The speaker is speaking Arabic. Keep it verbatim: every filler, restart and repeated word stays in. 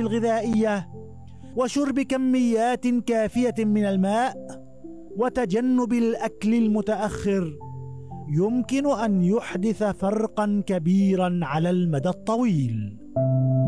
الغذائية وشرب كميات كافية من الماء وتجنب الأكل المتأخر يمكن أن يحدث فرقا كبيرا على المدى الطويل.